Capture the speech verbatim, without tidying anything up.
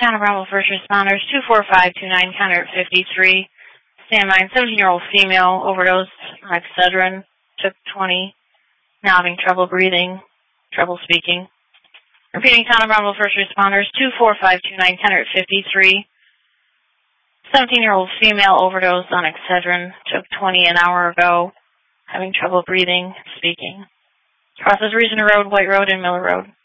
Town of Brownsville First Responders, two four five two nine, counter at fifty-three. Stand by, seventeen-year-old female overdosed on Excedrin, took twenty, now having trouble breathing, trouble speaking. Repeating, Town of Brownsville First Responders, two four five two nine, counter at fifty-three. seventeen-year-old female overdosed on Excedrin, took twenty an hour ago, having trouble breathing, speaking. Crosses Reasoner Road, White Road, and Miller Road.